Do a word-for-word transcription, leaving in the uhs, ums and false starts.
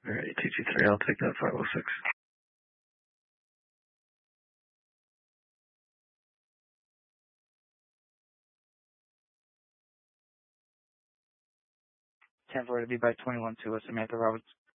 All right, T G three, I'll take that five oh six. ten four to be by twenty-one two, Samantha Roberts.